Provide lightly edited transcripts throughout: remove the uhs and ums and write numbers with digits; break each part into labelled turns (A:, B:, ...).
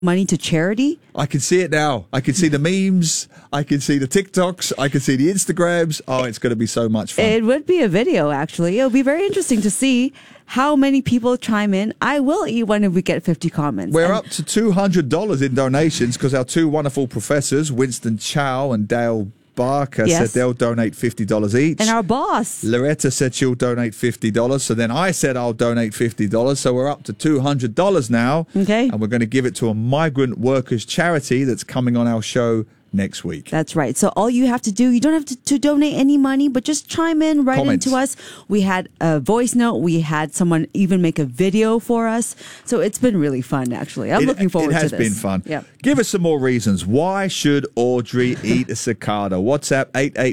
A: money to charity.
B: I can see it now. I can see the memes. I can see the TikToks. I can see the Instagrams. Oh, it's going to be so much fun.
A: It would be a video, actually. It'll be very interesting to see how many people chime in. I will eat one if we get 50 comments.
B: We're up to $200 in donations because our two wonderful professors, Winston Chow and Dale Barker, said they'll donate $50 each.
A: And our boss,
B: Loretta, said she'll donate $50. So then I said I'll donate $50. So we're up to $200 now.
A: Okay.
B: And we're going to give it to a migrant workers charity that's coming on our show next week.
A: That's right. So all you have to do, you don't have to donate any money, but just chime in, write into us. We had a voice note. We had someone even make a video for us. So it's been really fun, actually. I'm looking forward to this.
B: It has been fun.
A: Yep.
B: Give us some more reasons. Why should Audrey eat a cicada? WhatsApp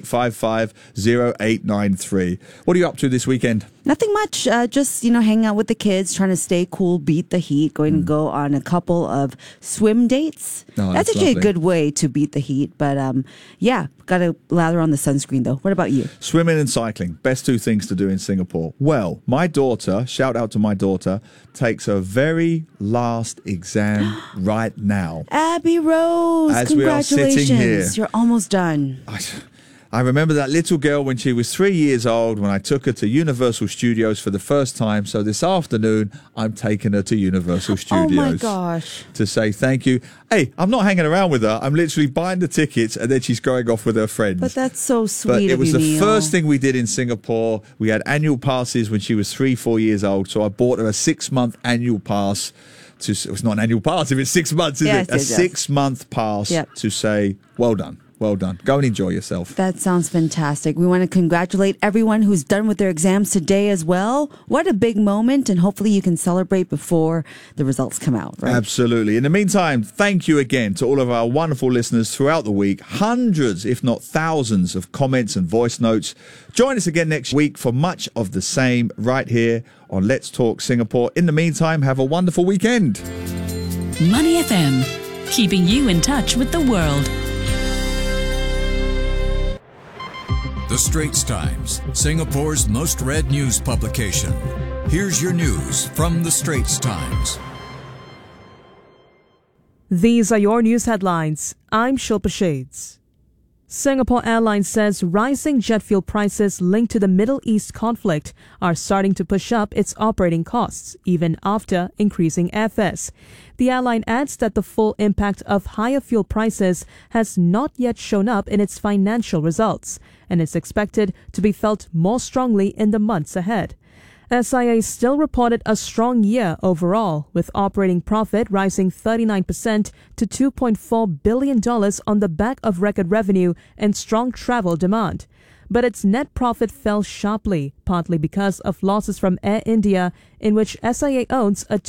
B: 88550893. What are you up to this weekend?
A: Nothing much. Just, hanging out with the kids, trying to stay cool, beat the heat, going to go on a couple of swim dates.
B: Oh,
A: that's actually a good way to beat the heat. But got to lather on the sunscreen, though. What about you?
B: Swimming and cycling. Best two things to do in Singapore. Well, my daughter, shout out to my daughter, takes her very last exam right now.
A: Abby Rose,
B: as we are sitting here.
A: You're almost done.
B: I remember that little girl when she was 3 years old when I took her to Universal Studios for the first time. So this afternoon, I'm taking her to Universal Studios.
A: Oh my gosh.
B: To say thank you. Hey, I'm not hanging around with her. I'm literally buying the tickets and then she's going off with her friends.
A: But that's so sweet
B: But
A: of you,
B: it was the
A: Neil.
B: first thing we did in Singapore. We had annual passes when she was 4 years old. So I bought her a 6-month annual pass. It's not an annual pass if it's 6 months, is it? A 6-month pass to say, well done. Well done. Go and enjoy yourself.
A: That sounds fantastic. We want to congratulate everyone who's done with their exams today as well. What a big moment, and hopefully you can celebrate before the results come out, right?
B: Absolutely. In the meantime, thank you again to all of our wonderful listeners throughout the week. Hundreds, if not thousands, of comments and voice notes. Join us again next week for much of the same right here on Let's Talk Singapore. In the meantime, have a wonderful weekend.
C: Money FM, keeping you in touch with the world.
D: The Straits Times, Singapore's most read news publication. Here's your news from The Straits Times.
E: These are your news headlines. I'm Shilpa Shades. Singapore Airlines says rising jet fuel prices linked to the Middle East conflict are starting to push up its operating costs, even after increasing airfares. The airline adds that the full impact of higher fuel prices has not yet shown up in its financial results, and is expected to be felt more strongly in the months ahead. SIA still reported a strong year overall, with operating profit rising 39% to $2.4 billion on the back of record revenue and strong travel demand. But its net profit fell sharply, partly because of losses from Air India, in which SIA owns a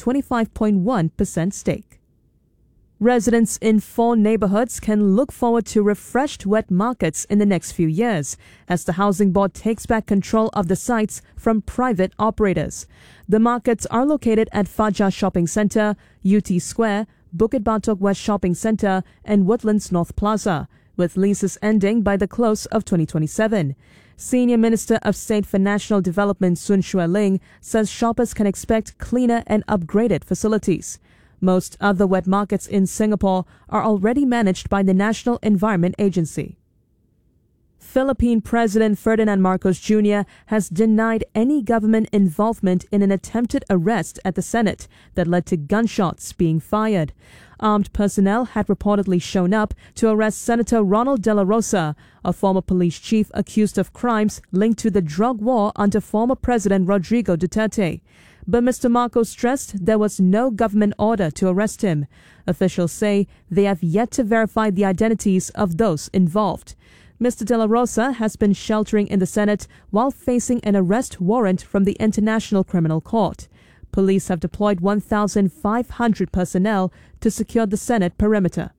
E: 25.1% stake. Residents in 4 neighborhoods can look forward to refreshed wet markets in the next few years, as the Housing Board takes back control of the sites from private operators. The markets are located at Fajar Shopping Centre, UT Square, Bukit Batok West Shopping Centre, and Woodlands North Plaza, with leases ending by the close of 2027. Senior Minister of State for National Development Sun Xueling says shoppers can expect cleaner and upgraded facilities. Most other wet markets in Singapore are already managed by the National Environment Agency. Philippine President Ferdinand Marcos Jr. has denied any government involvement in an attempted arrest at the Senate that led to gunshots being fired. Armed personnel had reportedly shown up to arrest Senator Ronald De La Rosa, a former police chief accused of crimes linked to the drug war under former President Rodrigo Duterte. But Mr. Marcos stressed there was no government order to arrest him. Officials say they have yet to verify the identities of those involved. Mr. De La Rosa has been sheltering in the Senate while facing an arrest warrant from the International Criminal Court. Police have deployed 1,500 personnel to secure the Senate perimeter.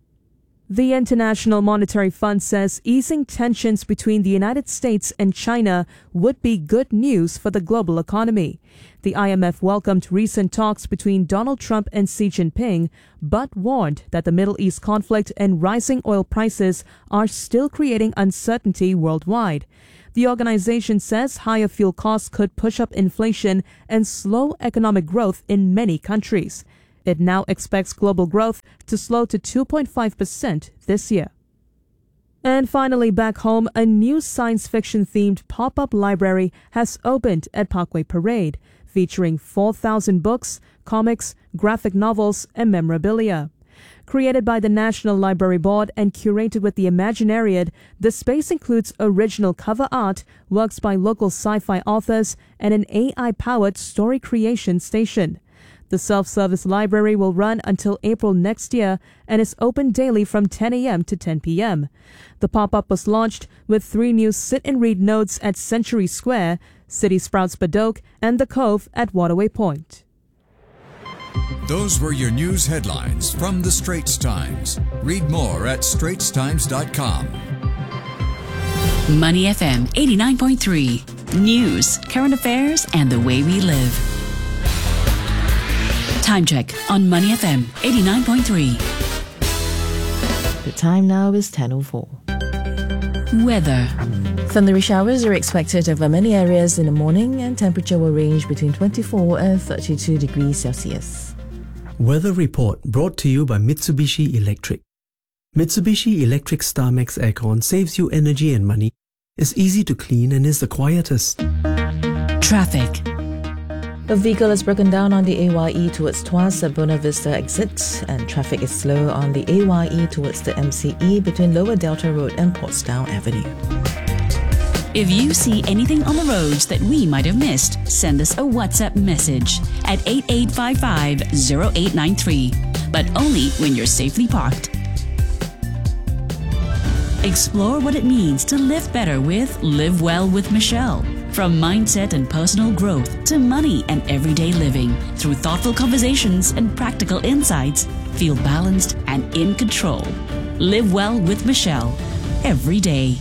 E: The International Monetary Fund says easing tensions between the United States and China would be good news for the global economy. The IMF welcomed recent talks between Donald Trump and Xi Jinping, but warned that the Middle East conflict and rising oil prices are still creating uncertainty worldwide. The organization says higher fuel costs could push up inflation and slow economic growth in many countries. It now expects global growth to slow to 2.5% this year. And finally, back home, a new science fiction-themed pop-up library has opened at Parkway Parade, featuring 4,000 books, comics, graphic novels, and memorabilia. Created by the National Library Board and curated with the Imaginariad, the space includes original cover art, works by local sci-fi authors, and an AI-powered story creation station. The self-service library will run until April next year and is open daily from 10 a.m. to 10 p.m. The pop-up was launched with 3 new sit-and-read nodes at Century Square, City Sprouts Badoke, and The Cove at Waterway Point.
D: Those were your news headlines from The Straits Times. Read more at straitstimes.com.
C: Money FM 89.3. News, current affairs, and the way we live. Time check on Money FM 89.3.
F: The time now is 10:04.
C: Weather.
F: Thundery showers are expected over many areas in the morning, and temperature will range between 24 and 32 degrees Celsius.
G: Weather report brought to you by Mitsubishi Electric. Mitsubishi Electric StarMax Aircon saves you energy and money, is easy to clean, and is the quietest.
C: Traffic.
F: A vehicle has broken down on the AYE towards Tuas at Buona Vista exit, and traffic is slow on the AYE towards the MCE between Lower Delta Road and Portsdown Avenue.
C: If you see anything on the roads that we might have missed, send us a WhatsApp message at 8855-0893, but only when you're safely parked. Explore what it means to live better with Live Well with Michelle. From mindset and personal growth to money and everyday living, through thoughtful conversations and practical insights, feel balanced and in control. Live Well with Michelle, every day.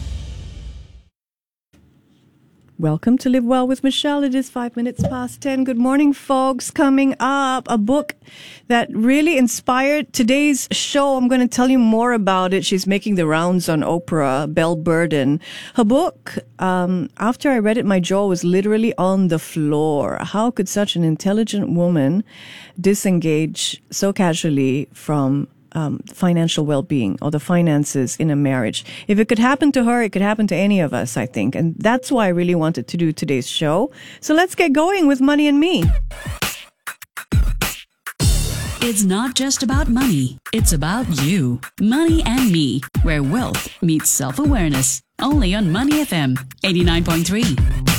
H: Welcome to Live Well with Michelle. It is 5 minutes past 10. Good morning, folks. Coming up, a book that really inspired today's show. I'm going to tell you more about it. She's making the rounds on Oprah, Belle Burden. Her book, after I read it, my jaw was literally on the floor. How could such an intelligent woman disengage so casually from financial well-being or the finances in a marriage? If it could happen to her, it could happen to any of us, I think. And that's why I really wanted to do today's show. So let's get going with Money and Me.
C: It's not just about money. It's about you. Money and Me, where wealth meets self-awareness. Only on Money FM 89.3.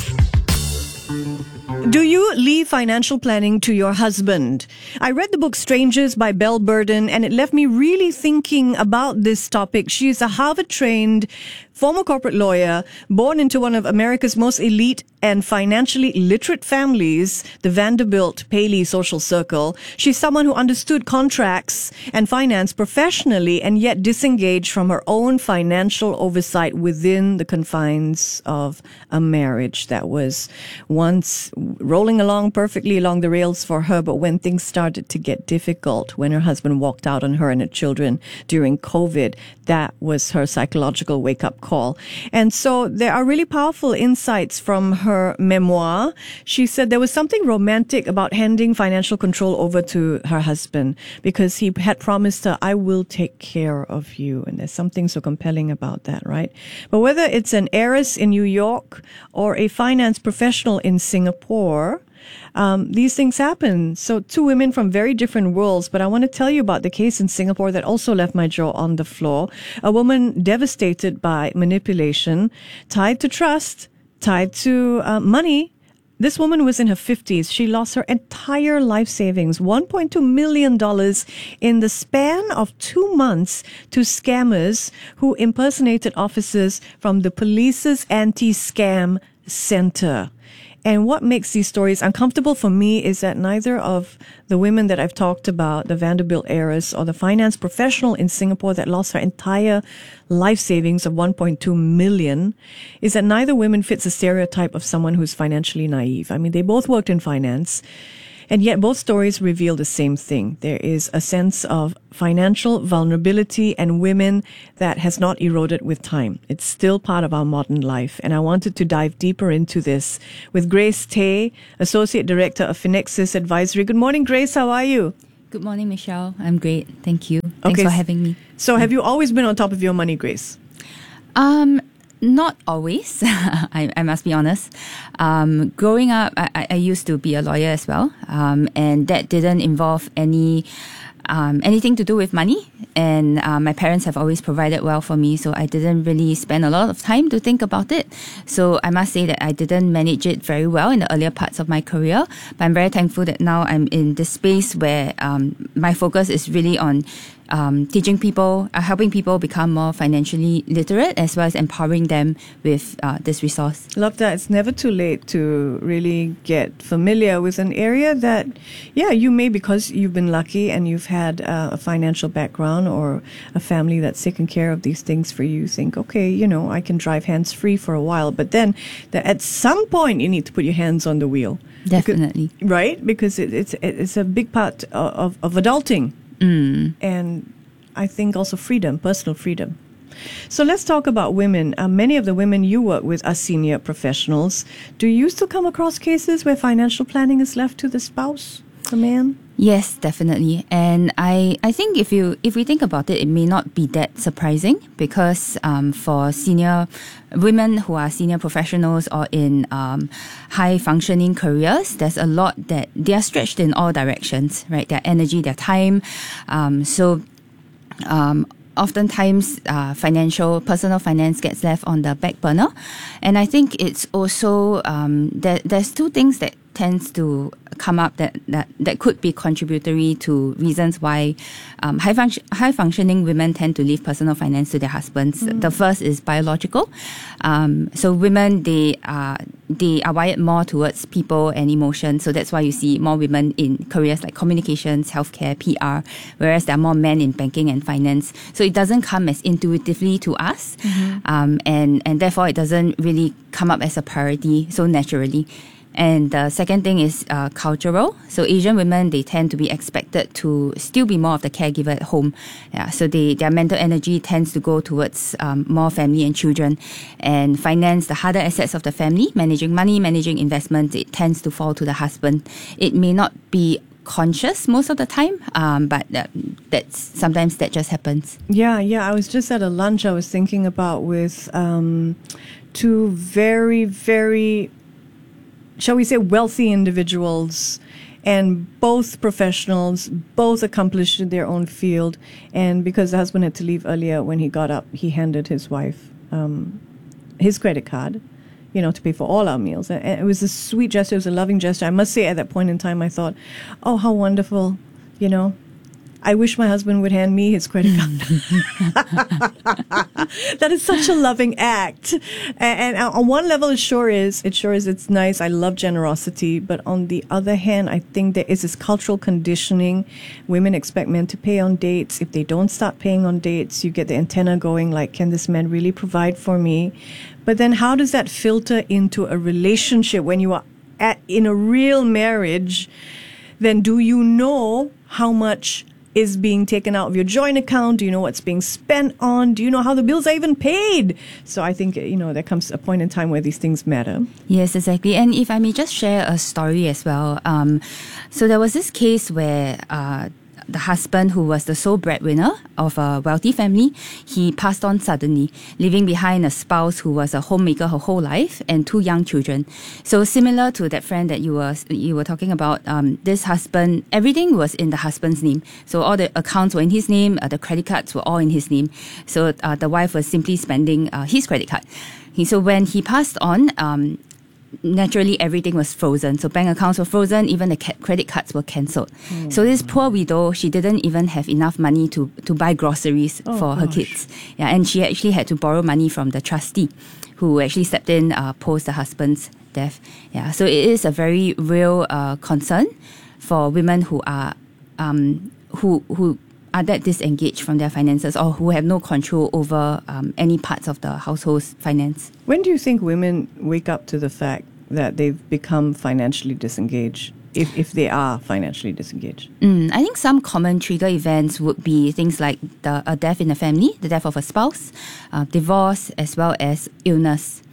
H: Do you leave financial planning to your husband? I read the book Strangers by Belle Burden, and it left me really thinking about this topic. She is a Harvard-trained former corporate lawyer, born into one of America's most elite and financially literate families, the Vanderbilt Paley Social Circle. She's someone who understood contracts and finance professionally and yet disengaged from her own financial oversight within the confines of a marriage that was once rolling along perfectly along the rails for her, but when things started to get difficult, when her husband walked out on her and her children during COVID, that was her psychological wake-up call. And so there are really powerful insights from her memoir. She said there was something romantic about handing financial control over to her husband because he had promised her, I will take care of you. And there's something so compelling about that, right? But whether it's an heiress in New York or a finance professional in Singapore, these things happen. So 2 women from very different worlds, but I want to tell you about the case in Singapore that also left my jaw on the floor. A woman devastated by manipulation, tied to trust, tied to money. This woman was in her 50s. She lost her entire life savings, $1.2 million in the span of 2 months to scammers who impersonated officers from the police's anti-scam center. And what makes these stories uncomfortable for me is that neither of the women that I've talked about, the Vanderbilt heiress or the finance professional in Singapore that lost her entire life savings of 1.2 million, is that neither woman fits a stereotype of someone who's financially naive. I mean, they both worked in finance. And yet both stories reveal the same thing. There is a sense of financial vulnerability and women that has not eroded with time. It's still part of our modern life. And I wanted to dive deeper into this with Grace Tay, Associate Director of Finexis Advisory. Good morning, Grace. How are you?
I: Good morning, Michelle. I'm great. Thank you. Thanks for having me.
H: So have you always been on top of your money, Grace?
I: Not always, I must be honest. Growing up, I used to be a lawyer as well, and that didn't involve anything to do with money. And my parents have always provided well for me, so I didn't really spend a lot of time to think about it. So I must say that I didn't manage it very well in the earlier parts of my career. But I'm very thankful that now I'm in this space where my focus is really on teaching people, helping people become more financially literate, as well as empowering them with this resource.
H: Love that. It's never too late to really get familiar with an area that, you may, because you've been lucky and you've had a financial background or a family that's taken care of these things for you, think, okay, I can drive hands-free for a while. But then at some point, you need to put your hands on the wheel.
I: Definitely.
H: Right? Because it's a big part of adulting. And I think also freedom, personal freedom. So let's talk about women. Many of the women you work with are senior professionals. Do you still come across cases where financial planning is left to the spouse, the man?
I: Yes, definitely. And I think if we think about it, it may not be that surprising because for senior women who are senior professionals or in high functioning careers, there's a lot that they are stretched in all directions, right? Their energy, their time. Oftentimes, personal finance gets left on the back burner. And I think it's also, there's two things that tends to come up that could be contributory to reasons why high functioning women tend to leave personal finance to their husbands. The first is biological. So women, they are wired more towards people and emotion. So that's why you see more women in careers like communications, healthcare, PR, whereas there are more men in banking and finance. So it doesn't come as intuitively to us, and therefore it doesn't really come up as a priority so naturally. And the second thing is cultural. So Asian women, they tend to be expected to still be more of the caregiver at home. So their mental energy tends to go towards more family and children. And finance, the harder assets of the family, managing money, managing investments, it tends to fall to the husband. It may not be conscious most of the time, but sometimes that just happens.
H: Yeah. I was just at a lunch I was thinking about with two very, very, shall we say, wealthy individuals, and both professionals, both accomplished in their own field. And because the husband had to leave earlier, when he got up, he handed his wife his credit card, to pay for all our meals. And it was a sweet gesture. It was a loving gesture. I must say, at that point in time, I thought, oh, how wonderful, I wish my husband would hand me his credit card. That is such a loving act. And on one level, it sure is. It's nice. I love generosity. But on the other hand, I think there is this cultural conditioning. Women expect men to pay on dates. If they don't start paying on dates, you get the antenna going like, can this man really provide for me? But then how does that filter into a relationship when you are in a real marriage? Then do you know how much is being taken out of your joint account? Do you know what's being spent on? Do you know how the bills are even paid? So I think, there comes a point in time where these things matter.
I: Yes, exactly. And if I may just share a story as well. So there was this case where the husband, who was the sole breadwinner of a wealthy family, he passed on suddenly, leaving behind a spouse who was a homemaker her whole life and 2 young children. So similar to that friend that you were talking about, this husband, everything was in the husband's name. So all the accounts were in his name, the credit cards were all in his name. So the wife was simply spending his credit card. So when he passed on, naturally everything was frozen. So bank accounts were frozen, even the credit cards were cancelled. So this poor widow, she didn't even have enough money to buy groceries for her kids. Yeah, and she actually had to borrow money from the trustee, who actually stepped in post the husband's death. Yeah, so it is a very real concern for women who are who are that disengaged from their finances or who have no control over any parts of the household's finance.
H: When do you think women wake up to the fact that they've become financially disengaged, if they are financially disengaged?
I: I think some common trigger events would be things like a death in the family, the death of a spouse, divorce, as well as illness.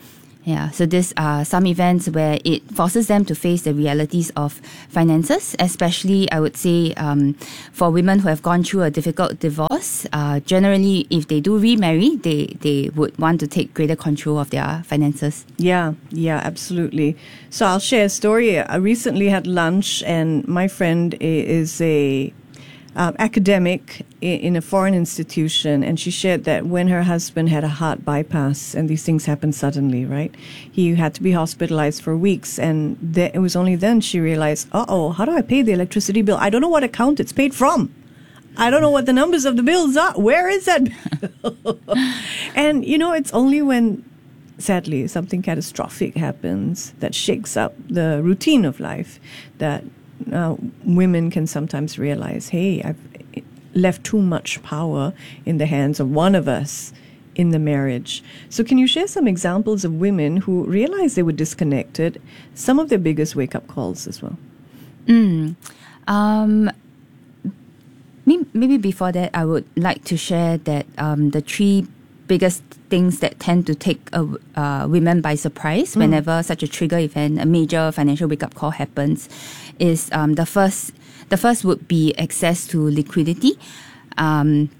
I: Yeah, so these are some events where it forces them to face the realities of finances, especially, I would say, for women who have gone through a difficult divorce. Generally, if they do remarry, they would want to take greater control of their finances.
H: Yeah, absolutely. So I'll share a story. I recently had lunch, and my friend is a academic in a foreign institution, and she shared that when her husband had a heart bypass, and these things happen suddenly, right? He had to be hospitalized for weeks, and it was only then she realized, how do I pay the electricity bill? I don't know what account it's paid from. I don't know what the numbers of the bills are. Where is that bill? And, it's only when, sadly, something catastrophic happens that shakes up the routine of life that women can sometimes realize, hey, I've left too much power in the hands of one of us in the marriage. So can you share some examples of women who realized they were disconnected, some of their biggest wake-up calls as well?
I: Maybe before that, I would like to share that the three biggest things that tend to take women by surprise whenever such a trigger event, a major financial wake-up call happens, is the first would be access to liquidity. The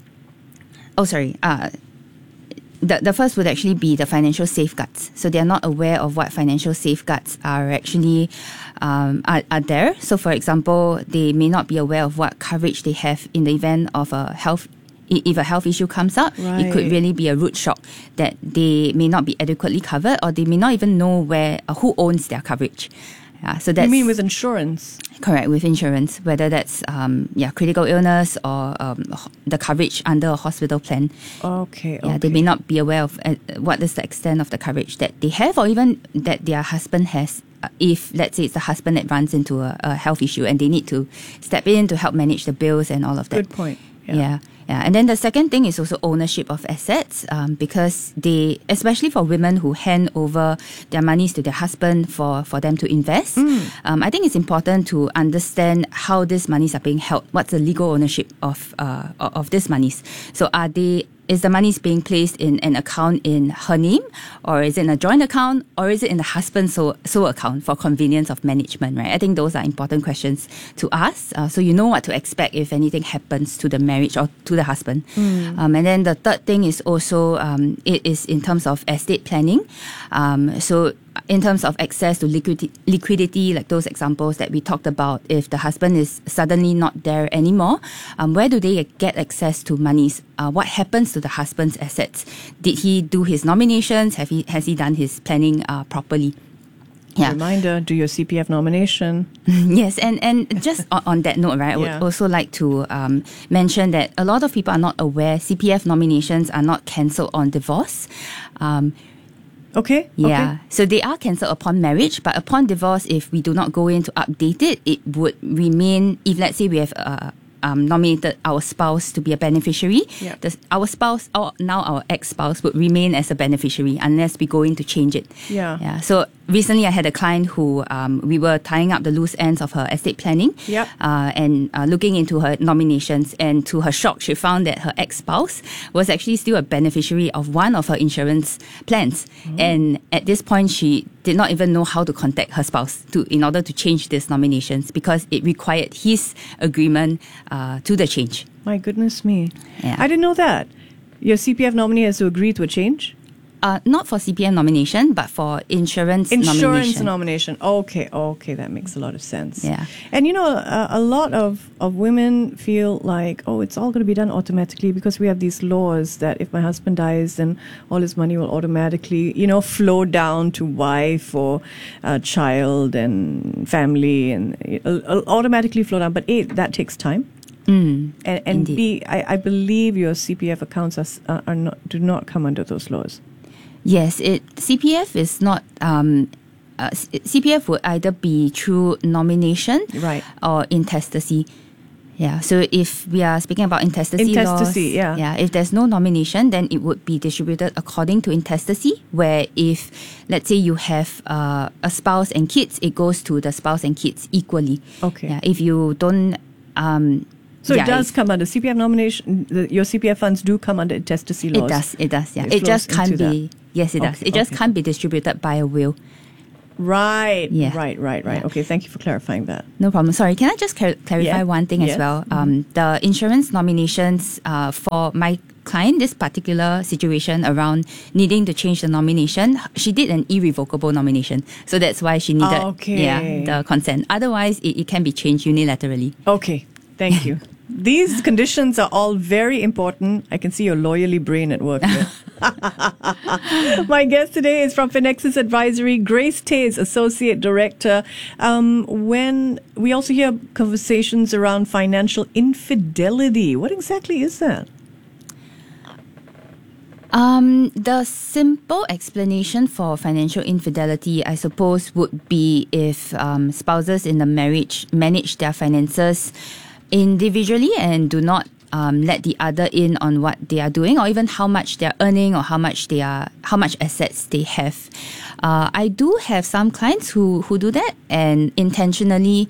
I: first would actually be the financial safeguards. So they are not aware of what financial safeguards are actually are there. So for example, they may not be aware of what coverage they have in the event of if a health issue comes up.
H: Right.
I: It could really be a root shock that they may not be adequately covered, or they may not even know who owns their coverage. So that's,
H: you mean with insurance?
I: Correct, with insurance, whether that's critical illness or the coverage under a hospital plan.
H: Okay.
I: They may not be aware of what is the extent of the coverage that they have, or even that their husband has. If, let's say, it's the husband that runs into a health issue and they need to step in to help manage the bills and all of that.
H: Good point.
I: Yeah. And then the second thing is also ownership of assets, because they, especially for women who hand over their monies to their husband for them to invest, I think it's important to understand how these monies are being held. What's the legal ownership of these monies? So is the money being placed in an account in her name, or is it in a joint account, or is it in the husband's sole account for convenience of management, right? I think those are important questions to ask, so you know what to expect if anything happens to the marriage or to the husband. And then the third thing is also, it is in terms of estate planning. So in terms of access to liquidity, like those examples that we talked about, if the husband is suddenly not there anymore, where do they get access to monies? What happens to the husband's assets? Did he do his nominations? Has he done his planning properly? Yeah.
H: Reminder, do your CPF nomination.
I: Yes, and just on that note, right, I would also like to mention that a lot of people are not aware CPF nominations are not cancelled on divorce.
H: Okay.
I: So they are cancelled upon marriage, but upon divorce, if we do not go in to update it, it would remain. If let's say we have nominated our spouse to be a beneficiary, our spouse, or now our ex-spouse, would remain as a beneficiary unless we go in to change it. So recently I had a client who we were tying up the loose ends of her estate planning and looking into her nominations, and to her shock she found that her ex-spouse was actually still a beneficiary of one of her insurance plans. And at this point she did not even know how to contact her spouse in order to change these nominations, because it required his agreement to the change.
H: My goodness me. I didn't know that. Your CPF nominee has to agree to a change?
I: Not for CPF nomination, but for insurance
H: nomination. Okay, that makes a lot of sense.
I: Yeah.
H: And a lot of women feel like, it's all going to be done automatically because we have these laws that if my husband dies, then all his money will automatically, flow down to wife or child and family, and automatically flow down. But A, that takes time. And B, I believe your CPF accounts do not come under those laws.
I: Yes, CPF is not. CPF would either be through nomination, or intestacy. Yeah. So if we are speaking about intestacy laws, if there's no nomination, then it would be distributed according to intestacy. Where if, let's say, you have a spouse and kids, it goes to the spouse and kids equally.
H: Okay.
I: Yeah. If you don't.
H: So it does come under CPF nomination. Your CPF funds do come under intestacy laws.
I: It does. Yeah, it just can't be. Yes, it does. It just can't be distributed by a will.
H: Right.
I: Yeah.
H: Right.
I: Yeah.
H: Okay, thank you for clarifying that.
I: No problem. Sorry, can I just clarify one thing as well? The insurance nominations for my client, this particular situation around needing to change the nomination, she did an irrevocable nomination. So that's why she needed the consent. Otherwise, it can be changed unilaterally.
H: Okay, thank you. These conditions are all very important. I can see your lawyerly brain at work here. My guest today is from Finexus Advisory, Grace Tays, Associate Director. When we also hear conversations around financial infidelity, what exactly is that?
I: The simple explanation for financial infidelity, I suppose, would be if spouses in the marriage manage their finances individually and do not let the other in on what they are doing, or even how much they are earning, or how much assets they have. I do have some clients who do that and intentionally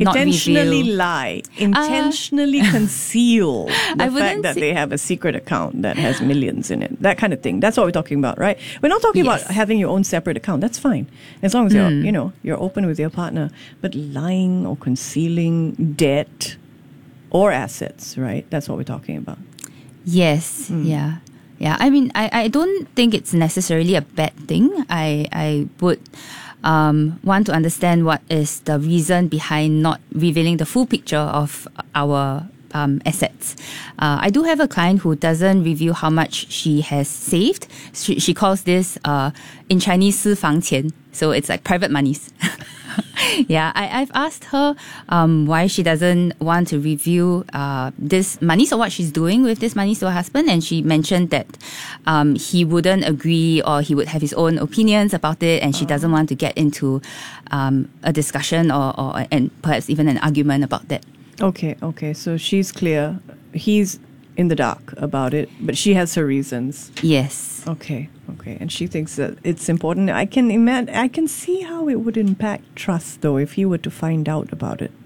H: lie, intentionally conceal the fact that they have a secret account that has millions in it. That kind of thing. That's what we're talking about, right? We're not talking about having your own separate account. That's fine, as long as you're open with your partner. But lying or concealing debt or assets, right? That's what we're talking about.
I: Yes. Yeah. I mean, I don't think it's necessarily a bad thing. I would want to understand what is the reason behind not revealing the full picture of our assets. I do have a client who doesn't reveal how much she has saved. She calls this in Chinese 私房钱. So it's like private monies. Yeah, I've asked her why she doesn't want to reveal this money, so what she's doing with this money to her husband, and she mentioned that he wouldn't agree, or he would have his own opinions about it, and she doesn't want to get into a discussion or and perhaps even an argument about that.
H: Okay, so she's clear. He's in the dark about it, but she has her reasons.
I: Yes.
H: Okay. And she thinks that it's important. I can see how it would impact trust, though, if he were to find out about it.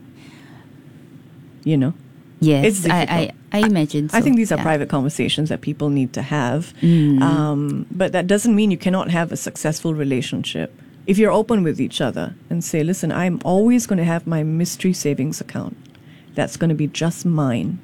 H: You know?
I: Yes,
H: it's difficult.
I: I imagine so.
H: I think these are private conversations that people need to have. But that doesn't mean you cannot have a successful relationship. If you're open with each other and say, listen, I'm always going to have my mystery savings account. That's going to be just mine.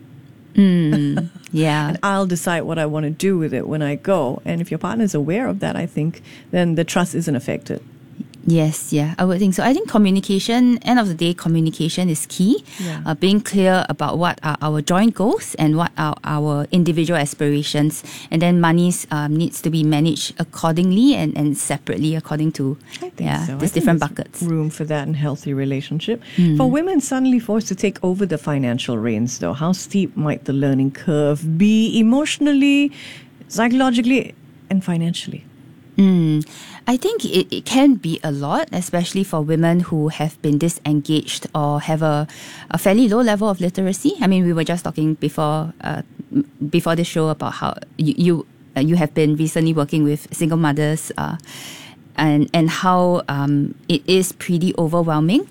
I: Yeah.
H: And I'll decide what I want to do with it when I go. And if your partner is aware of that, I think, then the trust isn't affected.
I: Yes, I would think so. I think communication, end of the day, communication is key.
H: Yeah.
I: Being clear about what are our joint goals and what are our individual aspirations. And then monies needs to be managed accordingly and separately according to these different buckets.
H: Room for that in healthy relationship. For women suddenly forced to take over the financial reins, though, how steep might the learning curve be emotionally, psychologically, and financially?
I: I think it can be a lot, especially for women who have been disengaged or have a fairly low level of literacy. I mean, we were just talking before this show about how you have been recently working with single mothers and how it is pretty overwhelming.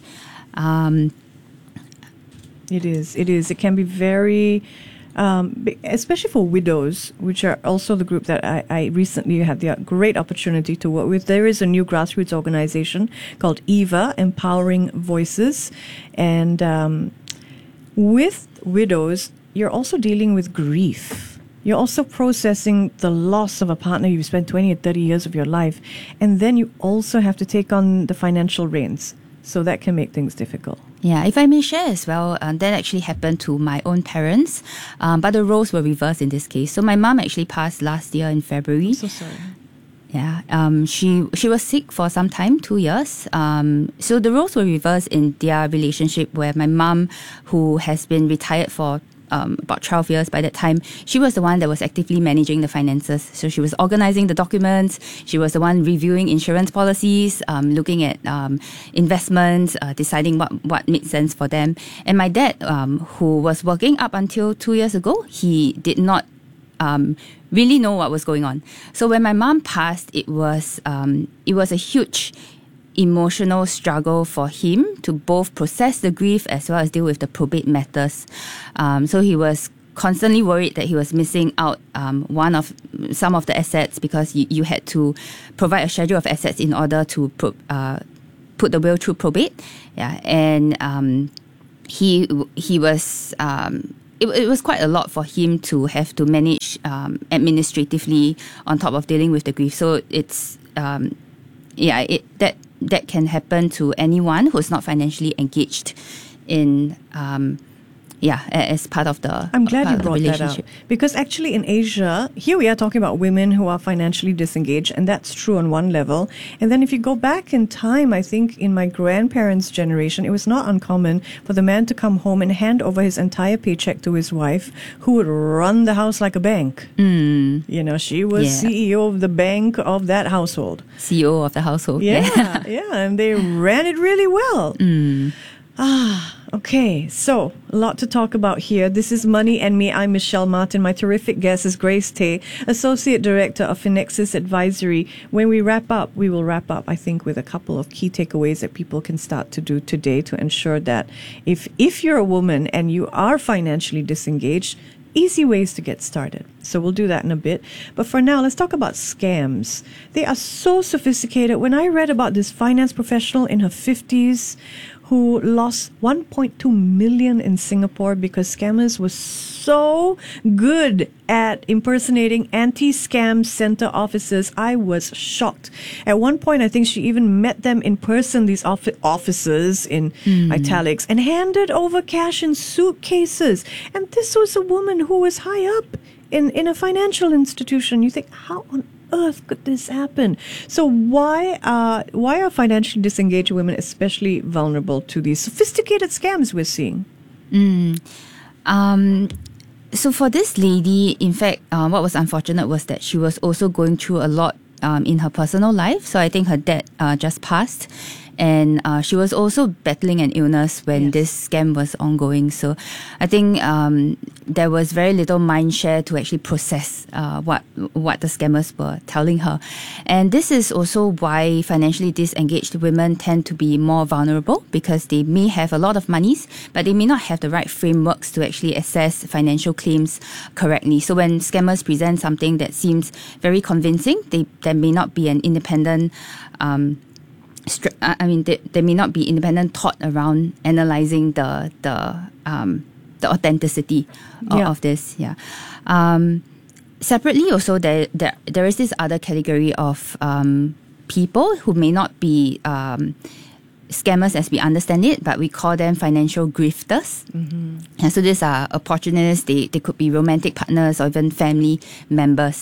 H: It is. It can be very... especially for widows, which are also the group that I recently had the great opportunity to work with. There is a new grassroots organization called EVA, Empowering Voices. And with widows, you're also dealing with grief. You're also processing the loss of a partner you've spent 20 or 30 years of your life. And then you also have to take on the financial reins. So that can make things difficult.
I: Yeah, if I may share as well, that actually happened to my own parents, but the roles were reversed in this case. So my mom actually passed last year in February.
H: I'm so sorry.
I: Yeah, she was sick for some time, 2 years. So the roles were reversed in their relationship, where my mom, who has been retired for about 12 years by that time, she was the one that was actively managing the finances. So she was organizing the documents, she was the one reviewing insurance policies, looking at investments, deciding what made sense for them. And my dad, who was working up until 2 years ago, he did not really know what was going on. So when my mom passed, it was a huge emotional struggle for him to both process the grief as well as deal with the probate matters. So he was constantly worried that he was missing out some of the assets because you had to provide a schedule of assets in order to put the will through probate. Yeah, and he was. It was quite a lot for him to have to manage administratively on top of dealing with the grief. So it's that can happen to anyone who's not financially engaged in as part of the
H: I'm glad you brought that up, because actually in Asia, here we are talking about women who are financially disengaged, and that's true on one level. And then if you go back in time, I think in my grandparents' generation, it was not uncommon for the man to come home and hand over his entire paycheck to his wife, who would run the house like a bank. You know, she was CEO of the bank of that household.
I: CEO of the household.
H: Yeah, and they ran it really well. Okay, so a lot to talk about here. This is Money and Me. I'm Michelle Martin. My terrific guest is Grace Tay, Associate Director of Finexis Advisory. When we wrap up, we will wrap up, I think, with a couple of key takeaways that people can start to do today to ensure that if you're a woman and you are financially disengaged, easy ways to get started. So we'll do that in a bit. But for now, let's talk about scams. They are so sophisticated. When I read about this finance professional in her 50s who lost 1.2 million in Singapore because scammers were so good at impersonating anti-scam center officers, I was shocked. At one point, I think she even met them in person, these officers in italics, and handed over cash in suitcases. And this was a woman who was high up in a financial institution. You think, how on earth could this happen? So why are financially disengaged women especially vulnerable to these sophisticated scams we're seeing?
I: So for this lady, in fact, what was unfortunate was that she was also going through a lot in her personal life. So I think her dad just passed, and she was also battling an illness when this scam was ongoing. So I think there was very little mind share to actually process what the scammers were telling her. And this is also why financially disengaged women tend to be more vulnerable, because they may have a lot of monies, but they may not have the right frameworks to actually assess financial claims correctly. So when scammers present something that seems very convincing, there may not be an independent there may not be independent thought around analysing the authenticity of this. Separately, also there is this other category of people who may not be scammers as we understand it, but we call them financial grifters. And so these are opportunists. They could be romantic partners or even family members.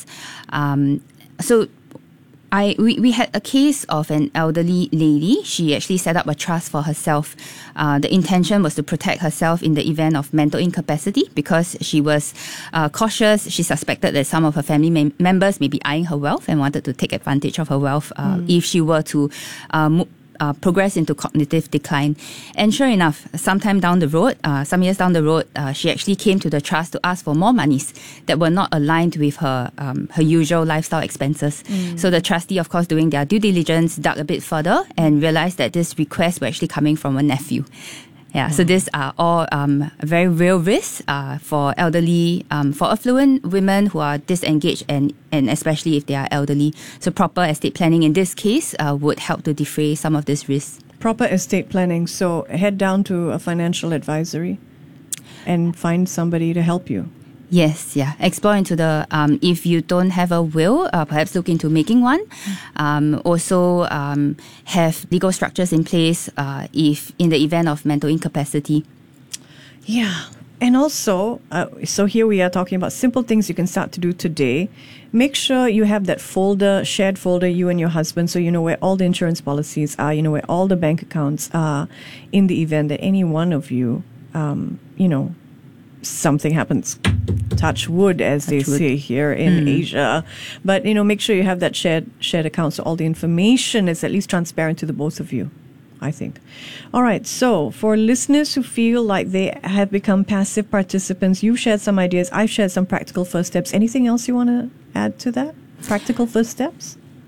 I: We had a case of an elderly lady. She actually set up a trust for herself. The intention was to protect herself in the event of mental incapacity, because she was cautious. She suspected that some of her family members may be eyeing her wealth and wanted to take advantage of her wealth if she were to progress into cognitive decline. And sure enough, some years down the road, she actually came to the trust to ask for more monies that were not aligned with her usual lifestyle expenses. So the trustee, of course, doing their due diligence, dug a bit further and realized that this request were actually coming from a nephew. So these are all very real risks for elderly, for affluent women who are disengaged, and especially if they are elderly. So proper estate planning in this case would help to defray some of this risk.
H: Proper estate planning. So head down to a financial advisory and find somebody to help you.
I: Yes, explore into the, if you don't have a will, perhaps look into making one. Also have legal structures in place if in the event of mental incapacity.
H: And also, so here we are talking about simple things you can start to do today. Make sure you have that shared folder, you and your husband, so you know where all the insurance policies are, you know where all the bank accounts are, in the event that any one of you, something happens. Touch wood, as they say here in Asia. But, make sure you have that shared account, so all the information is at least transparent to the both of you, I think. All right. So for listeners who feel like they have become passive participants, you've shared some ideas. I've shared some practical first steps. Anything else you want to add to that? Practical first steps?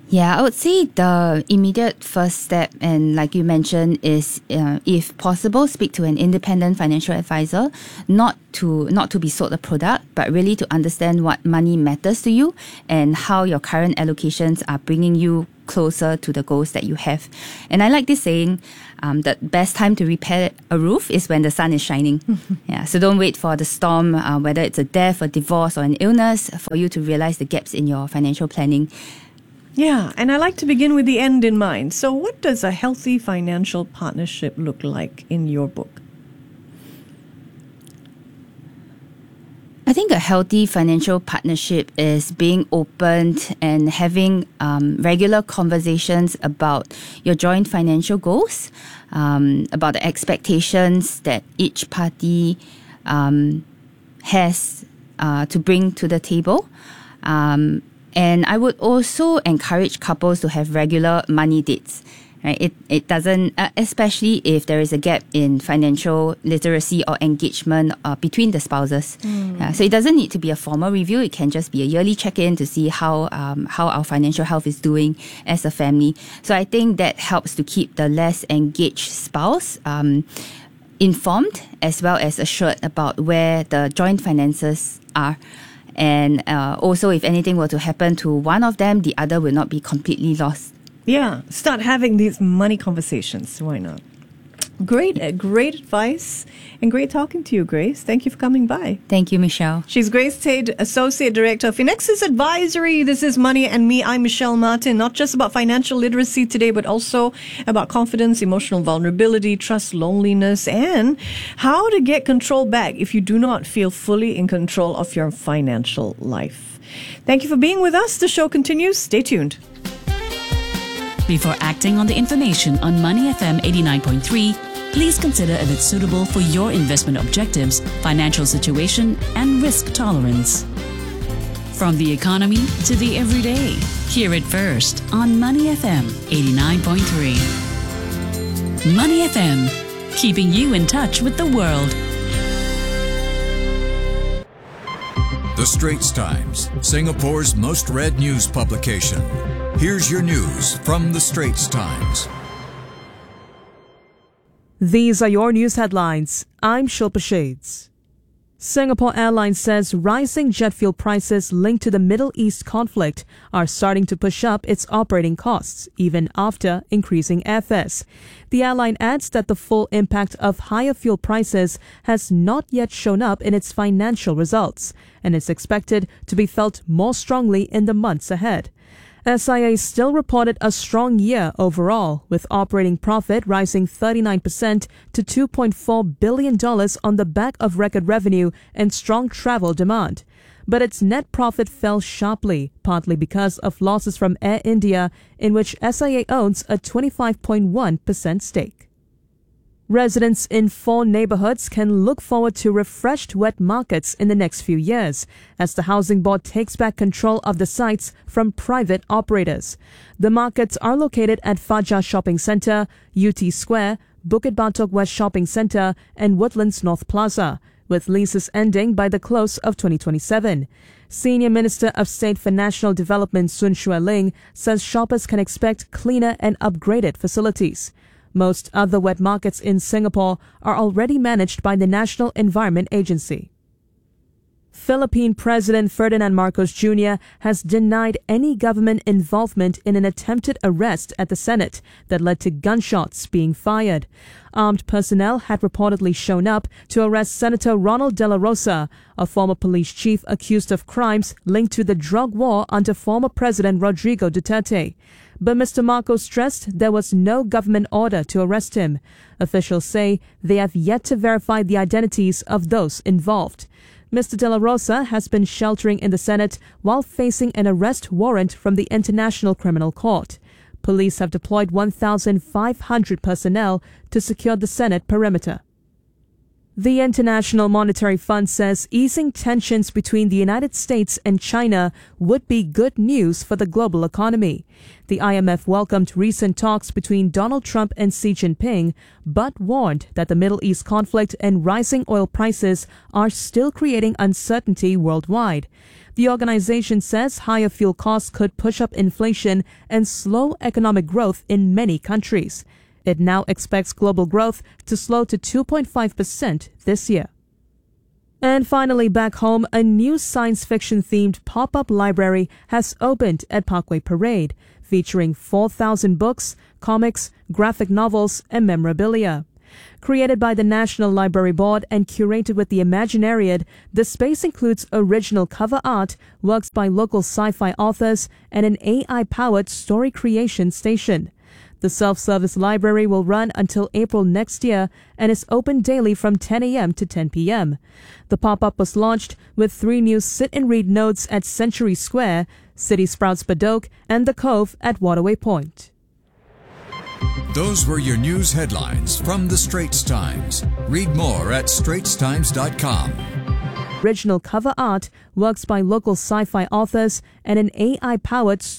I: Yeah, I would say the immediate first step, and like you mentioned, is if possible, speak to an independent financial advisor, not to be sold a product, but really to understand what money matters to you and how your current allocations are bringing you closer to the goals that you have. And I like this saying, the best time to repair a roof is when the sun is shining. Yeah, so don't wait for the storm, whether it's a death, a divorce, or an illness, for you to realize the gaps in your financial planning.
H: Yeah, and I like to begin with the end in mind. So what does a healthy financial partnership look like in your book?
I: I think a healthy financial partnership is being open and having regular conversations about your joint financial goals, about the expectations that each party has to bring to the table. And I would also encourage couples to have regular money dates. Right? It doesn't, especially if there is a gap in financial literacy or engagement between the spouses. So it doesn't need to be a formal review. It can just be a yearly check-in to see how our financial health is doing as a family. So I think that helps to keep the less engaged spouse informed, as well as assured about where the joint finances are. And also, if anything were to happen to one of them, the other will not be completely lost.
H: Yeah, start having these money conversations. Why not? Great advice, and great talking to you, Grace. Thank you for coming by.
I: Thank you, Michelle.
H: She's Grace Tate, Associate Director of Finexus Advisory. This is Money and Me. I'm Michelle Martin. Not just about financial literacy today, but also about confidence, emotional vulnerability, trust, loneliness, and how to get control back if you do not feel fully in control of your financial life. Thank you for being with us. The show continues. Stay tuned.
C: Before acting on the information on Money FM 89.3, please consider if it's suitable for your investment objectives, financial situation, and risk tolerance. From the economy to the everyday, hear it first on Money FM 89.3. Money FM, keeping you in touch with the world.
D: The Straits Times, Singapore's most read news publication. Here's your news from The Straits Times.
E: These are your news headlines. I'm Shilpa Shades. Singapore Airlines says rising jet fuel prices linked to the Middle East conflict are starting to push up its operating costs, even after increasing airfares. The airline adds that the full impact of higher fuel prices has not yet shown up in its financial results, and is expected to be felt more strongly in the months ahead. SIA still reported a strong year overall, with operating profit rising 39% to $2.4 billion on the back of record revenue and strong travel demand. But its net profit fell sharply, partly because of losses from Air India, in which SIA owns a 25.1% stake. Residents in 4 neighborhoods can look forward to refreshed wet markets in the next few years, as the Housing Board takes back control of the sites from private operators. The markets are located at Fajar Shopping Centre, UT Square, Bukit Batok West Shopping Centre, and Woodlands North Plaza, with leases ending by the close of 2027. Senior Minister of State for National Development Sun Xueling says shoppers can expect cleaner and upgraded facilities. Most other wet markets in Singapore are already managed by the National Environment Agency. Philippine President Ferdinand Marcos Jr. has denied any government involvement in an attempted arrest at the Senate that led to gunshots being fired. Armed personnel had reportedly shown up to arrest Senator Ronald De La Rosa, a former police chief accused of crimes linked to the drug war under former President Rodrigo Duterte. But Mr. Marcos stressed there was no government order to arrest him. Officials say they have yet to verify the identities of those involved. Mr. De La Rosa has been sheltering in the Senate while facing an arrest warrant from the International Criminal Court. Police have deployed 1,500 personnel to secure the Senate perimeter. The International Monetary Fund says easing tensions between the United States and China would be good news for the global economy. The IMF welcomed recent talks between Donald Trump and Xi Jinping, but warned that the Middle East conflict and rising oil prices are still creating uncertainty worldwide. The organization says higher fuel costs could push up inflation and slow economic growth in many countries. It now expects global growth to slow to 2.5% this year. And finally, back home, a new science fiction-themed pop-up library has opened at Parkway Parade, featuring 4,000 books, comics, graphic novels, and memorabilia. Created by the National Library Board and curated with the Imaginariad, the space includes original cover art, works by local sci-fi authors, and an AI-powered story creation station. The self-service library will run until April next year and is open daily from 10 a.m. to 10 p.m. The pop-up was launched with 3 new sit-and-read nodes at Century Square, City Sprouts Badok, and The Cove at Waterway Point.
D: Those were your news headlines from The Straits Times. Read more at straitstimes.com.
E: Original cover art, works by local sci-fi authors, and an AI-powered